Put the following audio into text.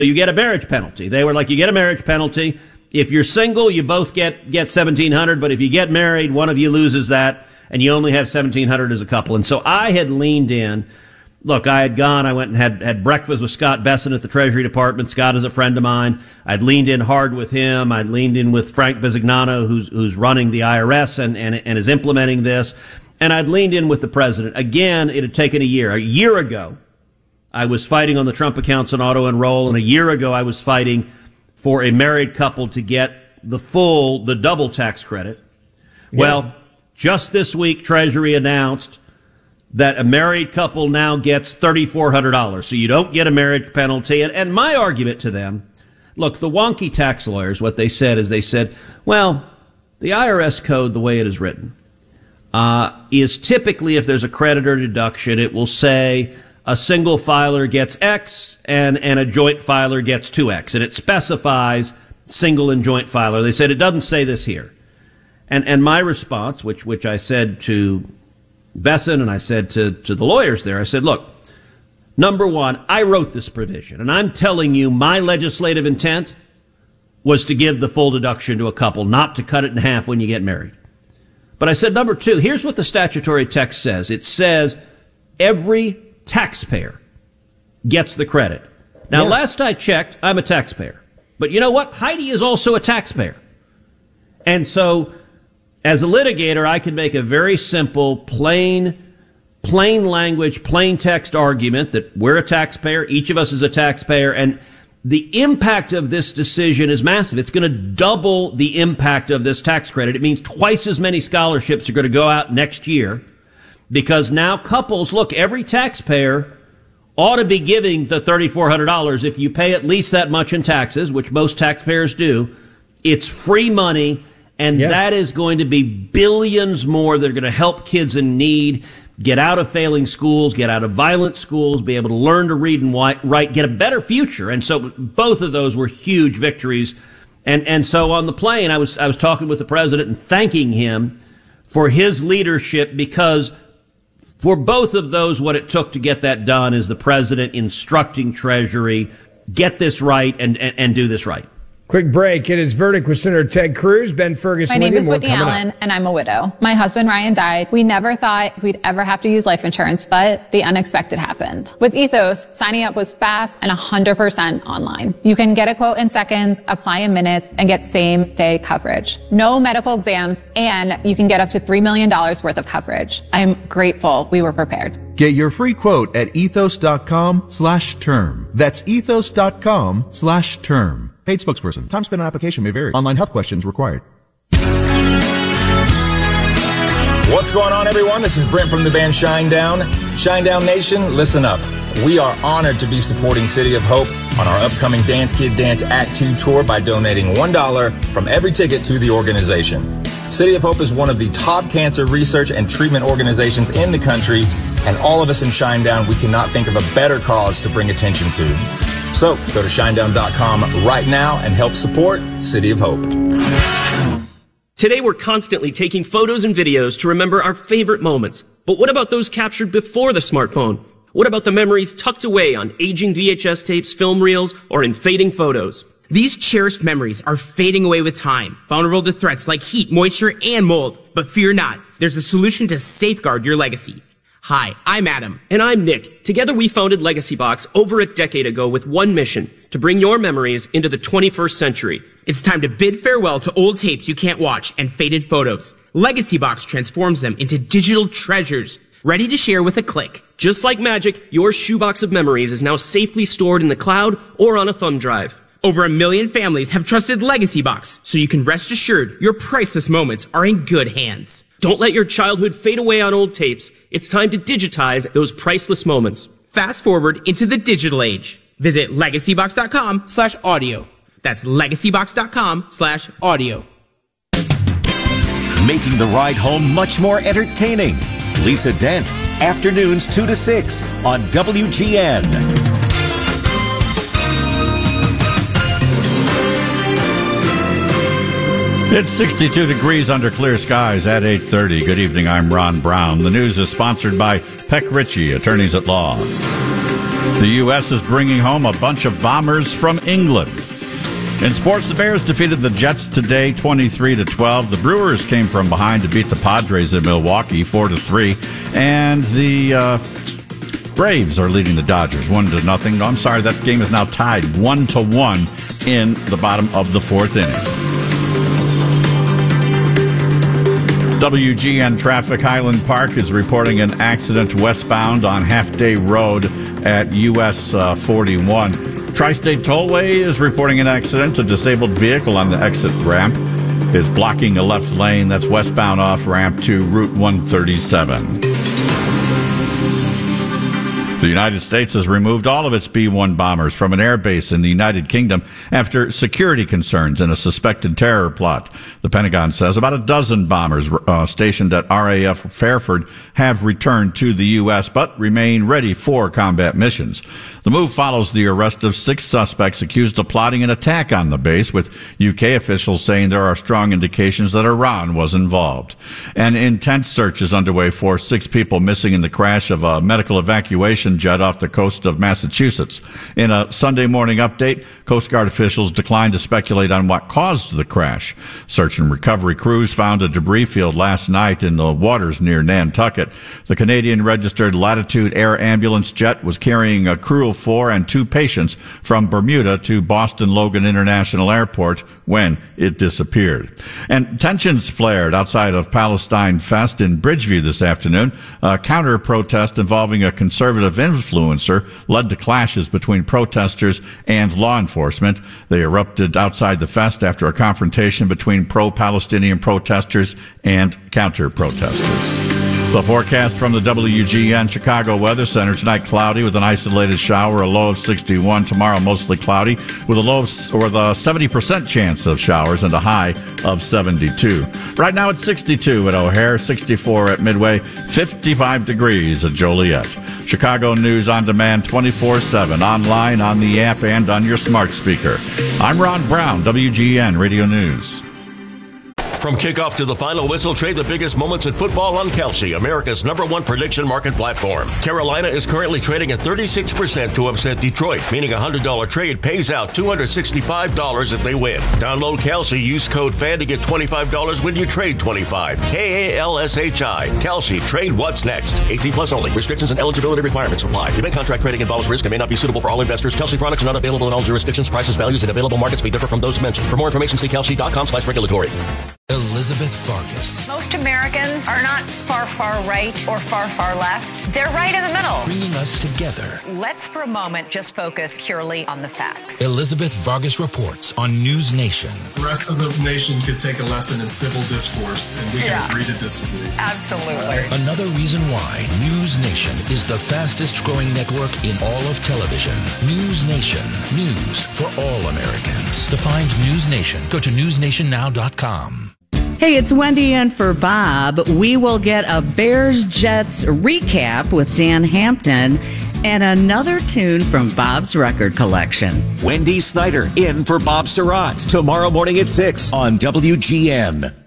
You get a marriage penalty. They were like, you get a marriage penalty. If you're single, you both get $1,700. But if you get married, one of you loses that, and you only have $1,700 as a couple. And so I had leaned in. Look, I went and had breakfast with Scott Besson at the Treasury Department. Scott is a friend of mine. I'd leaned in hard with him. I'd leaned in with Frank Bisignano, who's running the IRS and is implementing this. And I'd leaned in with the president. Again, it had taken a year. A year ago, I was fighting on the Trump accounts and auto enroll, and a year ago I was fighting for a married couple to get the double tax credit. Yeah. Well, just this week, Treasury announced that a married couple now gets $3,400. So you don't get a marriage penalty. And my argument to them, look, the wonky tax lawyers, what they said is well, the IRS code, the way it is written, is typically if there's a credit or deduction, it will say a single filer gets X and a joint filer gets 2X. And it specifies single and joint filer. They said it doesn't say this here. And my response, which I said to Besson and I said to the lawyers there, I said, look, number one, I wrote this provision, and I'm telling you my legislative intent was to give the full deduction to a couple, not to cut it in half when you get married. But I said, number two, here's what the statutory text says. It says every taxpayer gets the credit. Now, Last I checked, I'm a taxpayer. But you know what? Heidi is also a taxpayer. And so, as a litigator, I can make a very simple, plain language, plain text argument that we're a taxpayer, each of us is a taxpayer, and the impact of this decision is massive. It's going to double the impact of this tax credit. It means twice as many scholarships are going to go out next year. Because now couples, look, every taxpayer ought to be giving the $3,400 if you pay at least that much in taxes, which most taxpayers do. It's free money, and that is going to be billions more that are going to help kids in need get out of failing schools, get out of violent schools, be able to learn to read and write, get a better future. And so both of those were huge victories. And so on the plane, I was talking with the president and thanking him for his leadership, because for both of those, what it took to get that done is the president instructing Treasury, get this right and do this right. Quick break. It is Verdict with Senator Ted Cruz. Ben Ferguson. My name is Whitney Allen, and I'm a widow. My husband, Ryan, died. We never thought we'd ever have to use life insurance, but the unexpected happened. With Ethos, signing up was fast and 100% online. You can get a quote in seconds, apply in minutes, and get same-day coverage. No medical exams, and you can get up to $3 million worth of coverage. I'm grateful we were prepared. Get your free quote at ethos.com/term. That's ethos.com/term. Paid spokesperson. Time spent on application may vary. Online health questions required. What's going on, everyone? This is Brent from the band Shinedown. Shinedown Nation, listen up. We are honored to be supporting City of Hope on our upcoming Dance Kid Dance Act 2 tour by donating $1 from every ticket to the organization. City of Hope is one of the top cancer research and treatment organizations in the country, and all of us in Shinedown, we cannot think of a better cause to bring attention to. So go to shinedown.com right now and help support City of Hope. Today we're constantly taking photos and videos to remember our favorite moments. But what about those captured before the smartphone? What about the memories tucked away on aging VHS tapes, film reels, or in fading photos? These cherished memories are fading away with time, vulnerable to threats like heat, moisture, and mold. But fear not, there's a solution to safeguard your legacy. Hi, I'm Adam. And I'm Nick. Together we founded Legacy Box over a decade ago with one mission: to bring your memories into the 21st century. It's time to bid farewell to old tapes you can't watch and faded photos. Legacy Box transforms them into digital treasures, ready to share with a click. Just like magic, your shoebox of memories is now safely stored in the cloud or on a thumb drive. Over 1 million families have trusted Legacy Box, so you can rest assured your priceless moments are in good hands. Don't let your childhood fade away on old tapes. It's time to digitize those priceless moments. Fast forward into the digital age. Visit legacybox.com/audio. That's legacybox.com/audio. Making the ride home much more entertaining. Lisa Dent, afternoons 2 to 6 on WGN. It's 62 degrees under clear skies at 8:30. Good evening, I'm Ron Brown. The news is sponsored by Peck Ritchie, attorneys at law. The U.S. is bringing home a bunch of bombers from England. In sports, the Bears defeated the Jets today 23-12. The Brewers came from behind to beat the Padres in Milwaukee 4-3. And the Braves are leading the Dodgers 1-0. No, I'm sorry, that game is now tied 1-1 in the bottom of the fourth inning. WGN Traffic. Highland Park is reporting an accident westbound on Half Day Road at US 41. Tri-State Tollway is reporting an accident. A disabled vehicle on the exit ramp is blocking a left lane. That's westbound off-ramp to Route 137. The United States has removed all of its B-1 bombers from an airbase in the United Kingdom after security concerns and a suspected terror plot. The Pentagon says about a dozen bombers stationed at RAF Fairford have returned to the U.S. but remain ready for combat missions. The move follows the arrest of 6 suspects accused of plotting an attack on the base, with UK officials saying there are strong indications that Iran was involved. An intense search is underway for 6 people missing in the crash of a medical evacuation jet off the coast of Massachusetts. In a Sunday morning update, Coast Guard officials declined to speculate on what caused the crash. Search and recovery crews found a debris field last night in the waters near Nantucket. The Canadian-registered Latitude Air Ambulance jet was carrying a crew of 4 and 2 patients from Bermuda to Boston Logan International Airport when it disappeared. And tensions flared outside of Palestine Fest in Bridgeview this afternoon. A counter-protest involving a conservative influencer led to clashes between protesters and law enforcement. They erupted outside the fest after a confrontation between pro-Palestinian protesters and counter-protesters. The forecast from the WGN Chicago Weather Center tonight: cloudy with an isolated shower, a low of 61. Tomorrow mostly cloudy with a low or the 70% chance of showers and a high of 72. Right now it's 62 at O'Hare, 64 at Midway, 55 degrees at Joliet. Chicago News on demand 24/7, online, on the app, and on your smart speaker. I'm Ron Brown, WGN Radio News. From kickoff to the final whistle, trade the biggest moments in football on Kalshi, America's #1 prediction market platform. Carolina is currently trading at 36% to upset Detroit, meaning a $100 trade pays out $265 if they win. Download Kalshi, use code FAN to get $25 when you trade $25. KALSHI. Kalshi, trade what's next. 18 plus only. Restrictions and eligibility requirements apply. Event contract trading involves risk and may not be suitable for all investors. Kalshi products are not available in all jurisdictions. Prices, values, and available markets may differ from those mentioned. For more information, see kalshi.com/regulatory. Elizabeth Farkas. Most Americans are not far, far right or far, far left. They're right in the middle. Bringing us together. Let's for a moment just focus purely on the facts. Elizabeth Vargas reports on News Nation. The rest of the nation could take a lesson in civil discourse, and we can agree to disagree. Absolutely. Another reason why News Nation is the fastest growing network in all of television. News Nation. News for all Americans. To find News Nation, go to newsnationnow.com. Hey, it's Wendy in for Bob. We will get a Bears-Jets recap with Dan Hampton and another tune from Bob's record collection. Wendy Snyder in for Bob Surratt tomorrow morning at 6 on WGN.